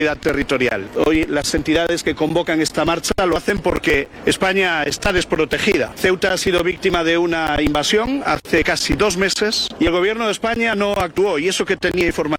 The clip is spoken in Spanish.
territorial. Hoy las entidades que convocan esta marcha lo hacen porque España está desprotegida. Ceuta ha sido víctima de una invasión hace casi 2 meses y el gobierno de España no actuó, y eso que tenía información